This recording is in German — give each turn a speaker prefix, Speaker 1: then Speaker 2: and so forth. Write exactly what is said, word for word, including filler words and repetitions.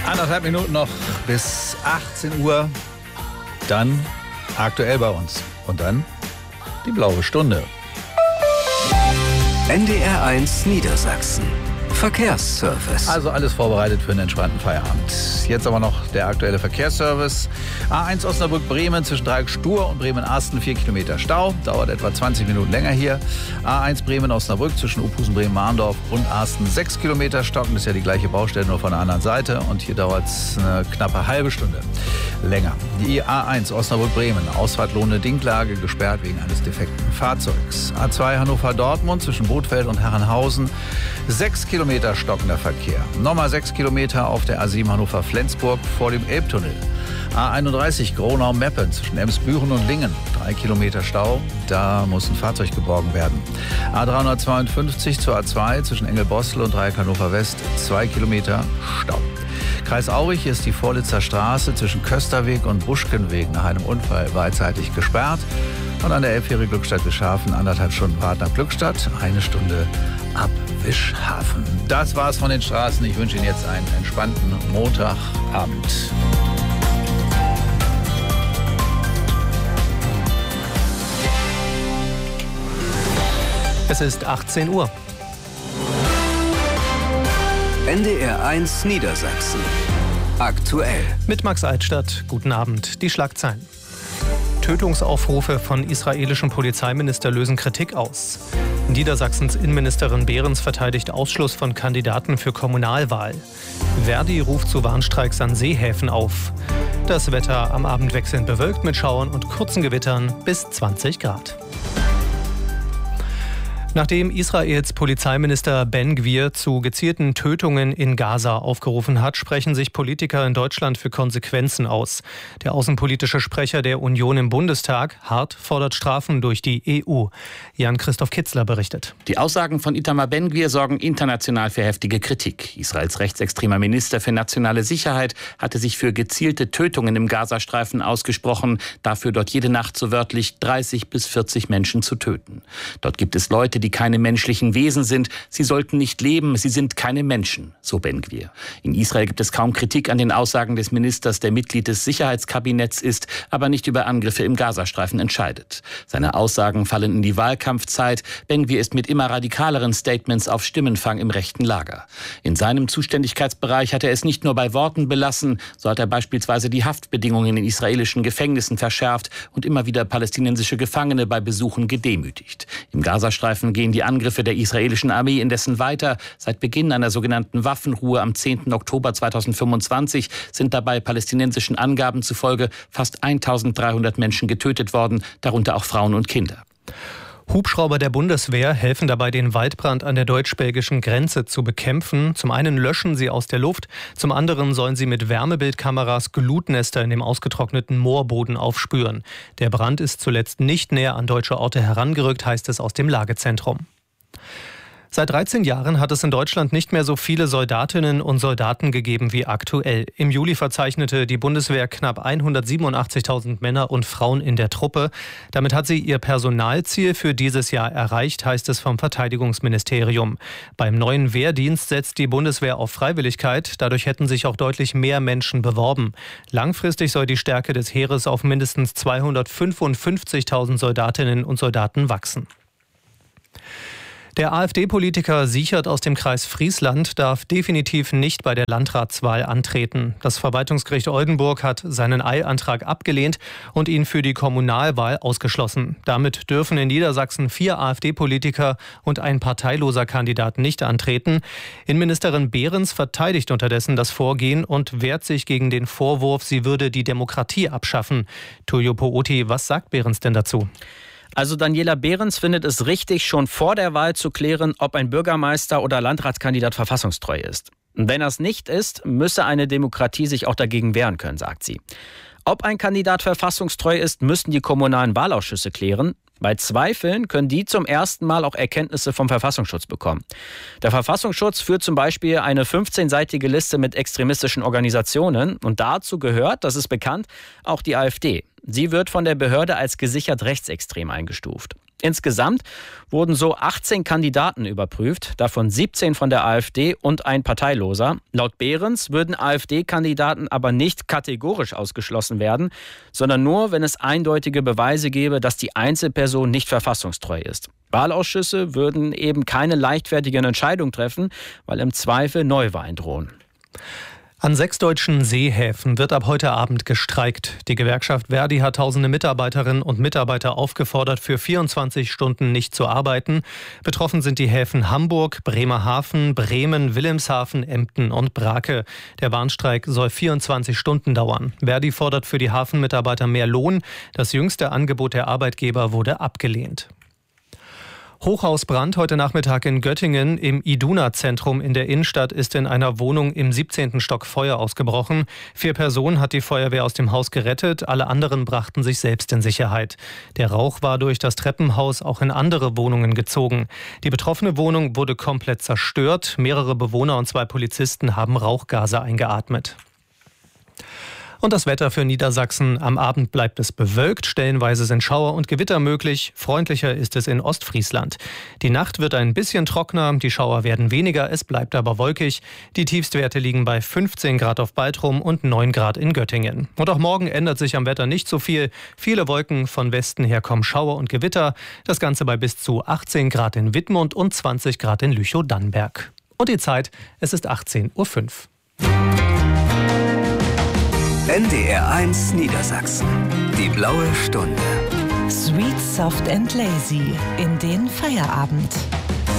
Speaker 1: Anderthalb Minuten noch bis achtzehn Uhr. Dann aktuell bei uns. Und dann die blaue Stunde.
Speaker 2: N D R eins Niedersachsen. Verkehrsservice.
Speaker 1: Also alles vorbereitet für einen entspannten Feierabend. Jetzt aber noch der aktuelle Verkehrsservice. A eins Osnabrück-Bremen zwischen Dreieck-Stur und Bremen-Asten, vier Kilometer Stau. Dauert etwa zwanzig Minuten länger hier. A eins Bremen-Osnabrück zwischen Uphusen-Bremen-Mahndorf und Asten, sechs Kilometer. Stocken ist ja die gleiche Baustelle, nur von der anderen Seite. Und hier dauert es eine knappe halbe Stunde länger. Die A eins Osnabrück-Bremen, Ausfahrt Lohne-Dinklage, gesperrt wegen eines defekten Fahrzeugs. A zwei Hannover-Dortmund zwischen Bothfeld und Herrenhausen, sechs Kilometer stockender Verkehr. Nochmal sechs Kilometer auf der A sieben Hannover-Flensburg vor dem Elbtunnel. A einunddreißig Gronau-Meppen zwischen Emsbüren und Lingen. Drei Kilometer Stau, da muss ein Fahrzeug geborgen werden. A dreihundertzweiundfünfzig zur A zwei zwischen Engelbostel und Dreieck Hannover West. Zwei Kilometer Stau. Kreis Aurich ist die Vorlitzer Straße zwischen Kösterweg und Buschkenweg nach einem Unfall beidseitig gesperrt. Und an der Elbfähre Glückstadt-Wischhafen anderthalb Stunden Fahrt nach Glückstadt, eine Stunde ab Wischhafen. Das war's von den Straßen. Ich wünsche Ihnen jetzt einen entspannten Montagabend.
Speaker 3: Es ist achtzehn Uhr.
Speaker 2: N D R eins Niedersachsen. Aktuell.
Speaker 3: Mit Max Altstadt. Guten Abend. Die Schlagzeilen. Tötungsaufrufe von israelischem Polizeiminister lösen Kritik aus. Niedersachsens Innenministerin Behrens verteidigt Ausschluss von Kandidaten für Kommunalwahl. Verdi ruft zu Warnstreiks an Seehäfen auf. Das Wetter am Abend wechselnd bewölkt mit Schauern und kurzen Gewittern bis zwanzig Grad. Nachdem Israels Polizeiminister Ben Gvir zu gezielten Tötungen in Gaza aufgerufen hat, sprechen sich Politiker in Deutschland für Konsequenzen aus. Der außenpolitische Sprecher der Union im Bundestag, Hart, fordert Strafen durch die E U. Jan-Christoph Kitzler berichtet.
Speaker 4: Die Aussagen von Itamar Ben Gvir sorgen international für heftige Kritik. Israels rechtsextremer Minister für nationale Sicherheit hatte sich für gezielte Tötungen im Gazastreifen ausgesprochen, dafür dort jede Nacht so wörtlich dreißig bis vierzig Menschen zu töten. Dort gibt es Leute, die die keine menschlichen Wesen sind. Sie sollten nicht leben, sie sind keine Menschen, so Ben Gvir. In Israel gibt es kaum Kritik an den Aussagen des Ministers, der Mitglied des Sicherheitskabinetts ist, aber nicht über Angriffe im Gazastreifen entscheidet. Seine Aussagen fallen in die Wahlkampfzeit. Ben Gvir ist mit immer radikaleren Statements auf Stimmenfang im rechten Lager. In seinem Zuständigkeitsbereich hat er es nicht nur bei Worten belassen, so hat er beispielsweise die Haftbedingungen in israelischen Gefängnissen verschärft und immer wieder palästinensische Gefangene bei Besuchen gedemütigt. Im Gazastreifen gehen die Angriffe der israelischen Armee indessen weiter. Seit Beginn einer sogenannten Waffenruhe am zehnten Oktober zweitausendfünfundzwanzig sind dabei palästinensischen Angaben zufolge fast eintausenddreihundert Menschen getötet worden, darunter auch Frauen und Kinder.
Speaker 3: Hubschrauber der Bundeswehr helfen dabei, den Waldbrand an der deutsch-belgischen Grenze zu bekämpfen. Zum einen löschen sie aus der Luft, zum anderen sollen sie mit Wärmebildkameras Glutnester in dem ausgetrockneten Moorboden aufspüren. Der Brand ist zuletzt nicht näher an deutsche Orte herangerückt, heißt es aus dem Lagezentrum. Seit dreizehn Jahren hat es in Deutschland nicht mehr so viele Soldatinnen und Soldaten gegeben wie aktuell. Im Juli verzeichnete die Bundeswehr knapp hundertsiebenundachtzigtausend Männer und Frauen in der Truppe. Damit hat sie ihr Personalziel für dieses Jahr erreicht, heißt es vom Verteidigungsministerium. Beim neuen Wehrdienst setzt die Bundeswehr auf Freiwilligkeit. Dadurch hätten sich auch deutlich mehr Menschen beworben. Langfristig soll die Stärke des Heeres auf mindestens zweihundertfünfundfünfzigtausend Soldatinnen und Soldaten wachsen. Der AfD-Politiker Siechert aus dem Kreis Friesland darf definitiv nicht bei der Landratswahl antreten. Das Verwaltungsgericht Oldenburg hat seinen Eilantrag abgelehnt und ihn für die Kommunalwahl ausgeschlossen. Damit dürfen in Niedersachsen vier AfD-Politiker und ein parteiloser Kandidat nicht antreten. Innenministerin Behrens verteidigt unterdessen das Vorgehen und wehrt sich gegen den Vorwurf, sie würde die Demokratie abschaffen. Tullio Pooti, was sagt Behrens denn dazu?
Speaker 5: Also Daniela Behrens findet es richtig, schon vor der Wahl zu klären, ob ein Bürgermeister oder Landratskandidat verfassungstreu ist. Wenn das nicht ist, müsse eine Demokratie sich auch dagegen wehren können, sagt sie. Ob ein Kandidat verfassungstreu ist, müssten die kommunalen Wahlausschüsse klären. Bei Zweifeln können die zum ersten Mal auch Erkenntnisse vom Verfassungsschutz bekommen. Der Verfassungsschutz führt zum Beispiel eine fünfzehnseitige Liste mit extremistischen Organisationen und dazu gehört, das ist bekannt, auch die AfD. Sie wird von der Behörde als gesichert rechtsextrem eingestuft. Insgesamt wurden so achtzehn Kandidaten überprüft, davon siebzehn von der AfD und ein Parteiloser. Laut Behrens würden AfD-Kandidaten aber nicht kategorisch ausgeschlossen werden, sondern nur, wenn es eindeutige Beweise gäbe, dass die Einzelperson nicht verfassungstreu ist. Wahlausschüsse würden eben keine leichtfertigen Entscheidungen treffen, weil im Zweifel Neuwahlen drohen.
Speaker 3: An sechs deutschen Seehäfen wird ab heute Abend gestreikt. Die Gewerkschaft Verdi hat tausende Mitarbeiterinnen und Mitarbeiter aufgefordert, für vierundzwanzig Stunden nicht zu arbeiten. Betroffen sind die Häfen Hamburg, Bremerhaven, Bremen, Wilhelmshaven, Emden und Brake. Der Warnstreik soll vierundzwanzig Stunden dauern. Verdi fordert für die Hafenmitarbeiter mehr Lohn. Das jüngste Angebot der Arbeitgeber wurde abgelehnt. Hochhausbrand heute Nachmittag in Göttingen. Im Iduna-Zentrum in der Innenstadt ist in einer Wohnung im siebzehnten Stock Feuer ausgebrochen. Vier Personen hat die Feuerwehr aus dem Haus gerettet. Alle anderen brachten sich selbst in Sicherheit. Der Rauch war durch das Treppenhaus auch in andere Wohnungen gezogen. Die betroffene Wohnung wurde komplett zerstört. Mehrere Bewohner und zwei Polizisten haben Rauchgase eingeatmet. Und das Wetter für Niedersachsen. Am Abend bleibt es bewölkt. Stellenweise sind Schauer und Gewitter möglich. Freundlicher ist es in Ostfriesland. Die Nacht wird ein bisschen trockener. Die Schauer werden weniger. Es bleibt aber wolkig. Die Tiefstwerte liegen bei fünfzehn Grad auf Baltrum und neun Grad in Göttingen. Und auch morgen ändert sich am Wetter nicht so viel. Viele Wolken, von Westen her kommen Schauer und Gewitter. Das Ganze bei bis zu achtzehn Grad in Wittmund und zwanzig Grad in Lüchow-Dannenberg. Und die Zeit, es ist achtzehn Uhr fünf.
Speaker 2: N D R eins Niedersachsen. Die blaue Stunde.
Speaker 6: Sweet, soft and lazy in den Feierabend.